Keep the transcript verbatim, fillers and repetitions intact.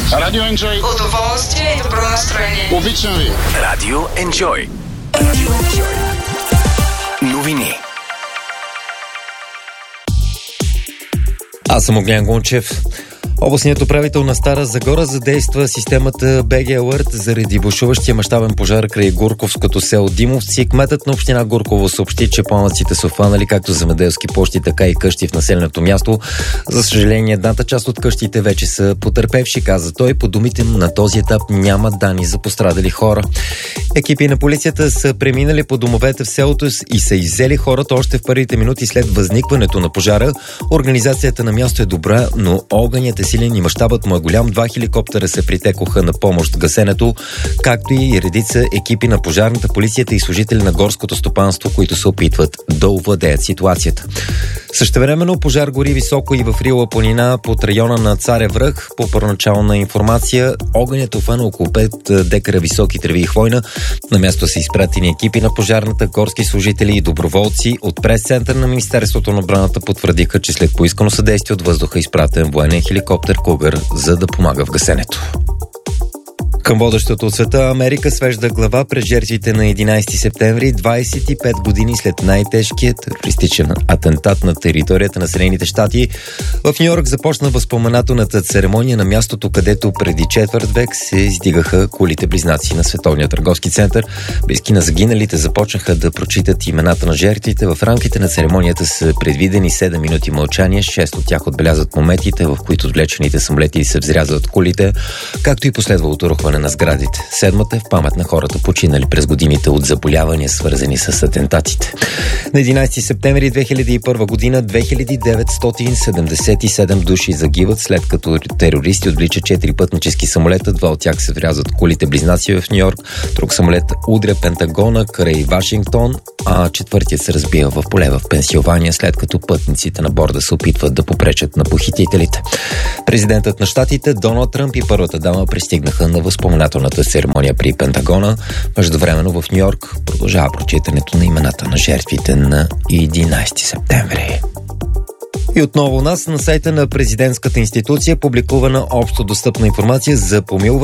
Радио Enjoy. Удоволствие и добро настроение. Обичам ви. Радио Enjoy. Новини. Аз съм Огнян Гончев. Областният управител на Стара Загора задейства системата би джи Alert заради бушуващия мащабен пожар край Гурковското село Димовци. Кметът на община Гурково съобщи, че пламъците са обхванали както земеделски площи, така и къщи в населеното място. За съжаление, едната част от къщите вече са потърпевши, каза той. По думите му, на този етап няма данни за пострадали хора. Екипи на полицията са преминали по домовете в селото и са иззели хората още в първите минути след възникването на пожара. Организацията на място е добра, но огънят е силен и мащабът му е голям. Два хеликоптера се притекоха на помощ в гасенето, както и редица екипи на пожарната, полицията и служители на горското стопанство, които се опитват да овладеят ситуацията. Същевременно пожар гори високо и в Рила планина под района на Царев връх. По първоначална информация, огънят обхвана около пет декара високи треви и хвойна. На място са изпратени екипи на пожарната, горски служители и доброволци. От прес-център на Министерството на отбраната потвърдиха, че след поискано съдействие от въздуха изпратен военен хеликоптер Кугър, за да помага в гасенето. Към водещото от света Америка свежда глава пред жертвите на единайсети септември, двайсет и пет години след най-тежкият терористичен атентат на територията на Съединените щати. В Ню-Йорк започна възпоменателната церемония на мястото, където преди четвърт век се издигаха кулите близнаци на Световния търговски център. Близки на загиналите започнаха да прочитат имената на жертвите. В рамките на церемонията са предвидени седем минути мълчание. Шест от тях отбелязват моментите, в които отвлечените самолети се взрязват кулите, както и последвалото рухване на сградите. Седмата е в памет на хората, починали през годините от заболявания, свързани с атентатите. На единайсети септември две хиляди и първа година две хиляди деветстотин седемдесет и седем души загиват, след като терористи отвличат четири пътнически самолета. Два от тях се врязват кулите близнаци в Ню-Йорк. Друг самолет удря Пентагона край Вашингтон, а четвъртият се разбива в поле в Пенсилвания, след като пътниците на борда се опитват да попречат на похитителите. Президентът на щатите Доналд Тръмп и първата дама пристигнаха на възпоменателната церемония при Пентагона. Междувременно в Ню-Йорк продължава прочитането на имената на жертвите на единайсети септември. И отново у нас на сайта на президентската институция публикувана общо достъпна информация за помилване